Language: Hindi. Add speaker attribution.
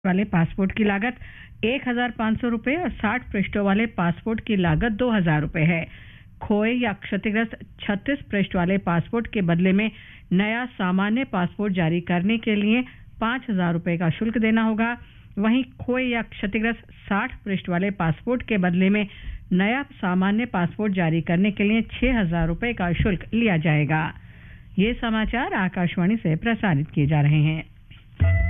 Speaker 1: वाले पासपोर्ट की लागत 1,500 रुपए और 60 पृष्ठों वाले पासपोर्ट की लागत 2,000 रुपए है। खोए या क्षतिग्रस्त 36 पृष्ठ वाले पासपोर्ट के बदले में नया सामान्य पासपोर्ट जारी करने के लिए 5,000 रुपए का शुल्क देना होगा। वहीं खोए या क्षतिग्रस्त 60 पृष्ठ वाले पासपोर्ट के बदले में नया सामान्य पासपोर्ट जारी करने के लिए 6,000 रुपए का शुल्क लिया जाएगा। ये समाचार आकाशवाणी से प्रसारित किए जा रहे हैं।